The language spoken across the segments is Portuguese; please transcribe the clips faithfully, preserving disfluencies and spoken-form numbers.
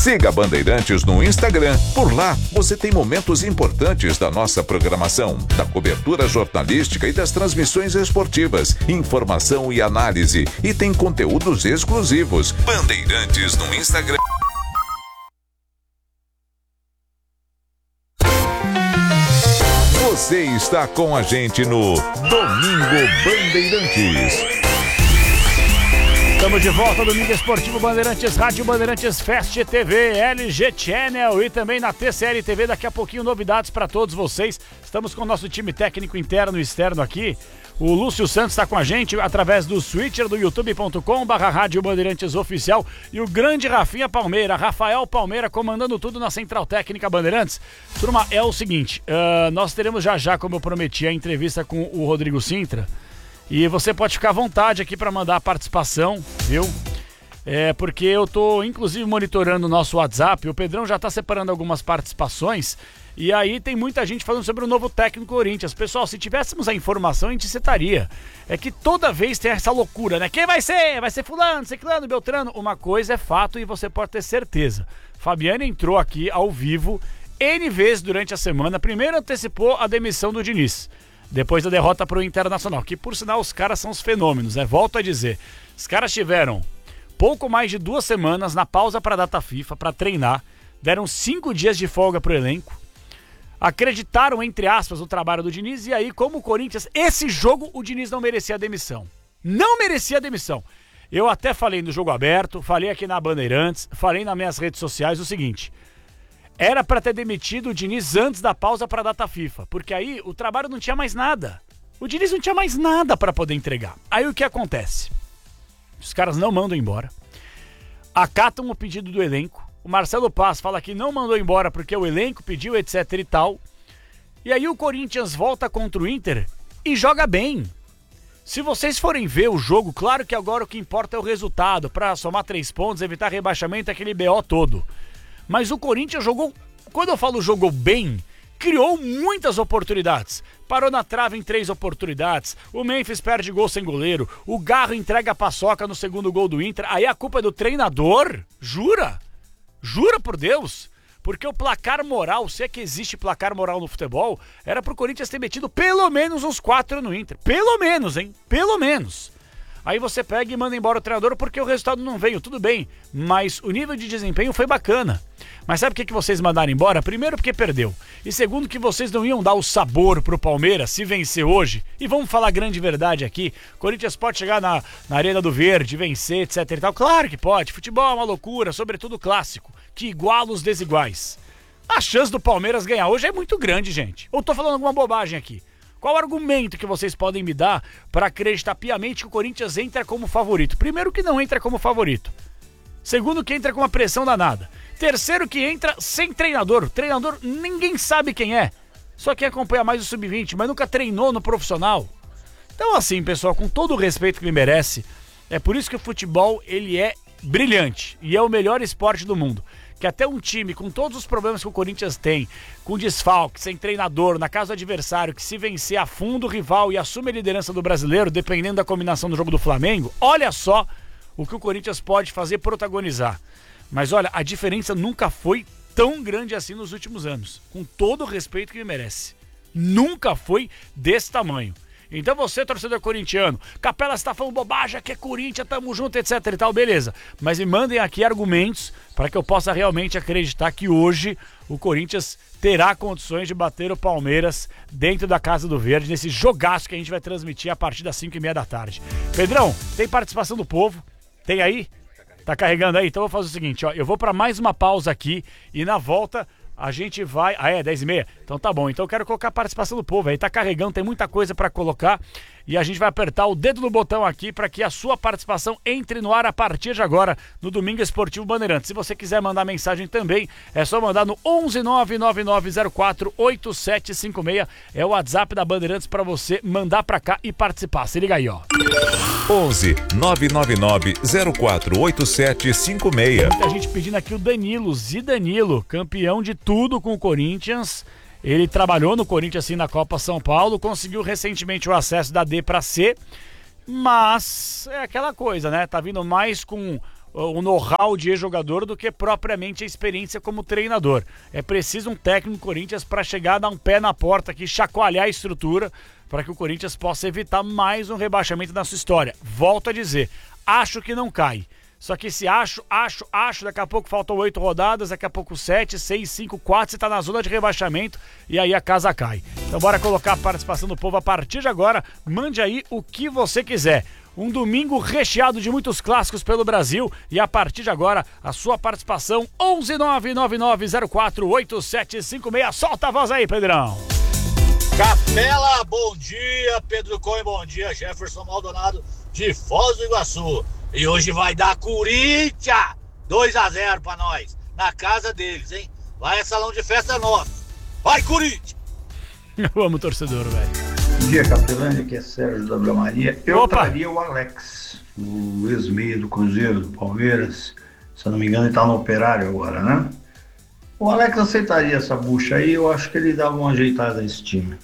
Siga Bandeirantes no Instagram. Por lá, você tem momentos importantes da nossa programação, da cobertura jornalística e das transmissões esportivas, informação e análise. E tem conteúdos exclusivos. Bandeirantes no Instagram. Você está com a gente no Domingo Bandeirantes. Estamos de volta, Domingo Esportivo Bandeirantes, Rádio Bandeirantes Fest T V, L G Channel e também na T C L T V. Daqui a pouquinho novidades para todos vocês. Estamos com o nosso time técnico interno e externo aqui. O Lúcio Santos está com a gente através do switcher do youtube ponto com barra Rádio Bandeirantes Oficial e o grande Rafinha Palmeira, Rafael Palmeira, comandando tudo na Central Técnica Bandeirantes. Turma, é o seguinte, uh, nós teremos já já, como eu prometi, a entrevista com o Rodrigo Sintra. E você pode ficar à vontade aqui para mandar a participação, viu? É, porque eu tô inclusive monitorando o nosso WhatsApp, o Pedrão já tá separando algumas participações, e aí tem muita gente falando sobre o novo técnico Corinthians. Pessoal, se tivéssemos a informação, a gente citaria. É que toda vez tem essa loucura, né? Quem vai ser? Vai ser fulano, ciclano, beltrano? Uma coisa é fato e você pode ter certeza. Fabiano entrou aqui ao vivo N vezes durante a semana. Primeiro antecipou a demissão do Diniz, depois da derrota para o Internacional, que por sinal os caras são os fenômenos, né? Volto a dizer, os caras tiveram pouco mais de duas semanas na pausa para a data FIFA, para treinar, deram cinco dias de folga para o elenco, acreditaram, entre aspas, no trabalho do Diniz, e aí, como o Corinthians, esse jogo o Diniz não merecia a demissão. Não merecia a demissão. Eu até falei no Jogo Aberto, falei aqui na Bandeirantes, falei nas minhas redes sociais o seguinte: era para ter demitido o Diniz antes da pausa para a data FIFA, porque aí o trabalho não tinha mais nada. O Diniz não tinha mais nada para poder entregar. Aí o que acontece? Os caras não mandam embora, acatam o pedido do elenco. O Marcelo Paz fala que não mandou embora porque o elenco pediu, etc e tal. E aí o Corinthians volta contra o Inter e joga bem. Se vocês forem ver o jogo, claro que agora o que importa é o resultado, para somar três pontos, evitar rebaixamento, aquele B O todo. Mas o Corinthians jogou, quando eu falo jogou bem, criou muitas oportunidades. Parou na trave em três oportunidades, o Memphis perde gol sem goleiro, o Garro entrega a paçoca no segundo gol do Inter. Aí a culpa é do treinador? Jura? Jura por Deus? Porque o placar moral, se é que existe placar moral no futebol, era pro Corinthians ter metido pelo menos uns quatro no Inter. Pelo menos, hein? Pelo menos. Aí você pega e manda embora o treinador porque o resultado não veio, tudo bem, mas o nível de desempenho foi bacana. Mas sabe por que, que vocês mandaram embora? Primeiro porque perdeu, e segundo que vocês não iam dar o sabor pro Palmeiras se vencer hoje. E vamos falar a grande verdade aqui, Corinthians pode chegar na, na Arena do Verde, vencer, etc e tal, claro que pode, futebol é uma loucura, sobretudo clássico, que iguala os desiguais. A chance do Palmeiras ganhar hoje é muito grande, gente. Ou tô falando alguma bobagem aqui? Qual o argumento que vocês podem me dar para acreditar piamente que o Corinthians entra como favorito? Primeiro, que não entra como favorito. Segundo, que entra com uma pressão danada. Terceiro, que entra sem treinador. O treinador ninguém sabe quem é. Só quem acompanha mais o sub vinte, mas nunca treinou no profissional. Então assim, pessoal, com todo o respeito que ele merece, é por isso que o futebol ele é brilhante e é o melhor esporte do mundo. Que até um time com todos os problemas que o Corinthians tem, com desfalque, sem treinador, na casa do adversário, que se vencer afunda o rival e assume a liderança do brasileiro, dependendo da combinação do jogo do Flamengo, olha só o que o Corinthians pode fazer, protagonizar. Mas olha, a diferença nunca foi tão grande assim nos últimos anos, com todo o respeito que ele merece. Nunca foi desse tamanho. Então você, torcedor corintiano, Capela está falando bobagem, que é Corinthians, tamo junto, etc e tal, beleza. Mas me mandem aqui argumentos para que eu possa realmente acreditar que hoje o Corinthians terá condições de bater o Palmeiras dentro da Casa do Verde, nesse jogaço que a gente vai transmitir a partir das cinco e meia da tarde. Pedrão, tem participação do povo? Tem aí? Tá carregando aí? Então eu vou fazer o seguinte, ó, eu vou para mais uma pausa aqui e na volta a gente vai... Ah, é, dez e meia? Então tá bom. Então eu quero colocar a participação do povo aí. Tá carregando, tem muita coisa pra colocar. E a gente vai apertar o dedo no botão aqui pra que a sua participação entre no ar a partir de agora no Domingo Esportivo Bandeirantes. Se você quiser mandar mensagem também, é só mandar no onze nove nove nove zero quatro oito sete cinco seis. É o WhatsApp da Bandeirantes pra você mandar pra cá e participar. Se liga aí, ó. onze nove nove nove zero quatro oito sete cinco seis. Muita gente pedindo aqui o Danilo, Zidanilo, campeão de tudo com o Corinthians. Ele trabalhou no Corinthians assim na Copa São Paulo, conseguiu recentemente o acesso da D para C, mas é aquela coisa, né? Tá vindo mais com o know-how de jogador do que propriamente a experiência como treinador. É preciso um técnico do Corinthians para chegar, dar um pé na porta aqui, chacoalhar a estrutura para que o Corinthians possa evitar mais um rebaixamento na sua história. Volto a dizer, acho que não cai. Só que se acho, acho, acho, daqui a pouco faltam oito rodadas, daqui a pouco sete, seis, cinco, quatro, você tá na zona de rebaixamento e aí a casa cai. Então bora colocar a participação do povo a partir de agora, mande aí o que você quiser. Um domingo recheado de muitos clássicos pelo Brasil e a partir de agora a sua participação onze nove nove nove zero quatro oito sete cinco seis. Solta a voz aí, Pedrão. Capela, bom dia, Pedro Cohen, bom dia, Jefferson Maldonado de Foz do Iguaçu. E hoje vai dar Corinthians dois a zero pra nós, na casa deles, hein? Lá é salão de festa nosso. Vai, Corinthians! Eu amo o torcedor, velho. Bom dia, Capelândia, aqui é Sérgio da Vila Maria. Eu Opa. traria o Alex, o ex-meia do Cruzeiro, do Palmeiras. Se eu não me engano, ele tá no Operário agora, né? O Alex aceitaria essa bucha aí, eu acho que ele dava uma ajeitada nesse time.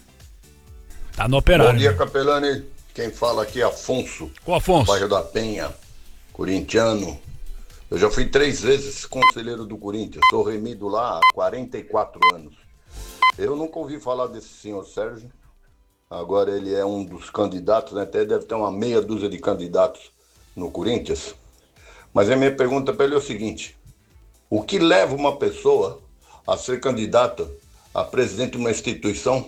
Tá no Operário. Bom dia, Capelani. Quem fala aqui é Afonso. O Afonso. Bairro da Penha, corintiano. Eu já fui três vezes conselheiro do Corinthians. Estou remido lá há quarenta e quatro anos. Eu nunca ouvi falar desse senhor Sérgio. Agora ele é um dos candidatos, né? Até deve ter uma meia dúzia de candidatos no Corinthians. Mas a minha pergunta para ele é o seguinte: o que leva uma pessoa a ser candidata a presidente de uma instituição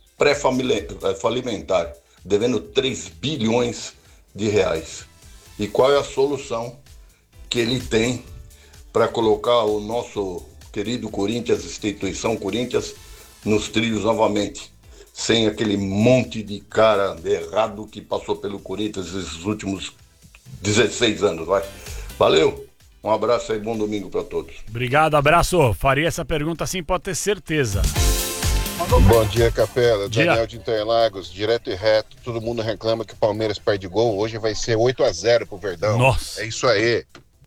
pré-falimentar, devendo três bilhões de reais? E qual é a solução que ele tem para colocar o nosso querido Corinthians, instituição Corinthians, nos trilhos novamente, sem aquele monte de cara errado que passou pelo Corinthians esses últimos dezesseis anos, vai. Valeu, um abraço aí, bom domingo para todos. Obrigado, abraço. Faria essa pergunta sim, pode ter certeza. Bom dia, Capela. Dia. Daniel de Interlagos, direto e reto. Todo mundo reclama que o Palmeiras perde gol. Hoje vai ser oito a zero pro Verdão. Nossa. É isso aí.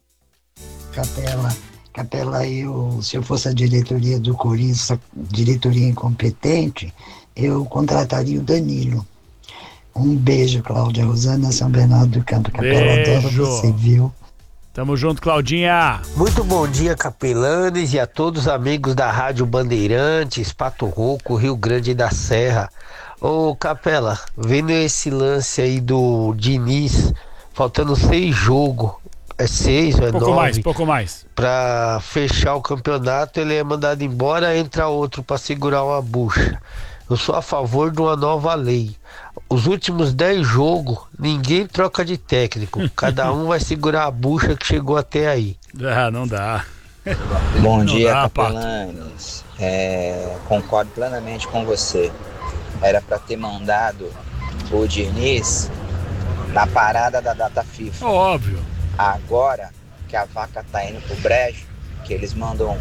Capela, Capela, eu, se eu fosse a diretoria do Corinthians, diretoria incompetente, eu contrataria o Danilo. Um beijo, Cláudia Rosana, São Bernardo do Campo. Capela, adoro você, viu? Tamo junto, Claudinha. Muito bom dia, capelanes, e a todos os amigos da Rádio Bandeirantes, Pato Rouco, Rio Grande da Serra. Ô, Capela, vendo esse lance aí do Diniz, faltando seis jogos, é seis ou é pouco nove? mais, pouco mais. Pra fechar o campeonato, ele é mandado embora, entra outro pra segurar uma bucha. Eu sou a favor de uma nova lei. Os últimos dez jogos, ninguém troca de técnico. Cada um vai segurar a bucha que chegou até aí. Ah, não dá. Bom Não dia, dá, Capelanes. É, concordo plenamente com você. Era para ter mandado o Diniz na parada da data FIFA. Óbvio. Agora que a vaca tá indo pro brejo, que eles mandam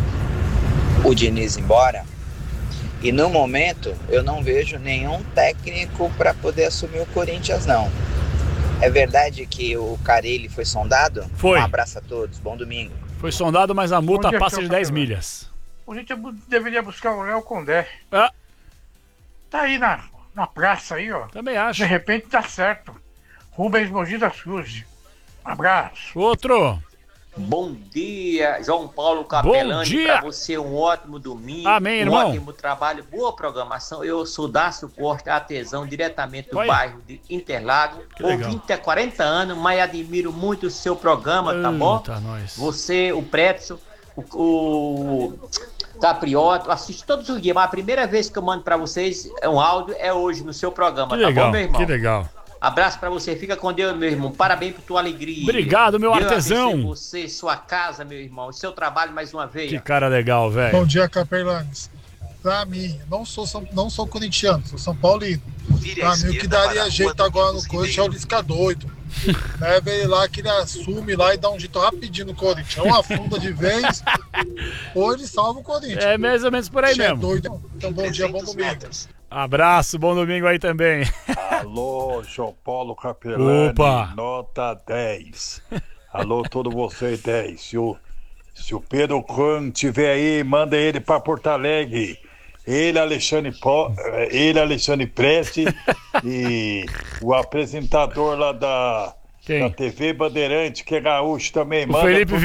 o Diniz embora, e no momento eu não vejo nenhum técnico para poder assumir o Corinthians, não. É verdade que o Carelli foi sondado? Foi. Um abraço a todos, bom domingo. Foi sondado, mas a multa dia, passa de dez Capelão. milhas. A gente deveria buscar o Léo Condé. Ah, Tá aí na, na praça aí, ó. também acho. De repente tá certo. Rubens Mogi das Cruzes. Um abraço. Outro. Bom dia, João Paulo Capelani. Bom dia. Para você um ótimo domingo. Amém, um irmão. ótimo trabalho, boa programação. Eu sou Dácio Costa, artesão, diretamente do Oi. bairro de Interlagos. Que legal. Ouvinte há quarenta anos, mas admiro muito o seu programa, tá bom? Eita, nós. Você, o Pretzel, o, o Caprioto, assisto todos os dias, mas a primeira vez que eu mando pra vocês é um áudio é hoje no seu programa, Que tá legal, bom, meu irmão? que legal. Abraço pra você, fica com Deus, meu irmão. Parabéns por tua alegria. Obrigado, meu Deus artesão. abençoe você, sua casa, meu irmão, seu trabalho mais uma vez. Que cara legal, Bom velho. dia, Capelanes. Pra mim, não sou, São- não sou corintiano, sou São Paulino. Pra mim, o que daria jeito agora no Corinthians é o Lisca doido. Leva ele lá que ele assume lá e dá um jeito rapidinho no Corinthians. Ou afunda de vez, ou ele salva o Corinthians. É mais ou menos por aí Você é mesmo. doido. Então, bom dia, bom domingo. Abraço, bom domingo aí também. Alô, João Paulo Capelani, Opa. nota dez. Alô, todo vocês dez. Se o, se o Pedro Cunha estiver aí, manda ele para Porto Alegre. Ele, Alexandre, Po- ele, Alexandre Preste e o apresentador lá da, Quem? Da T V Bandeirante, que é gaúcho também. O Manda Felipe pro